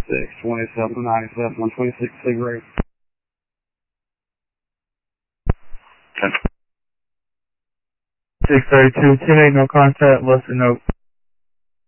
2797, 126 cigarette. 632, 10-8, no contact, less than note.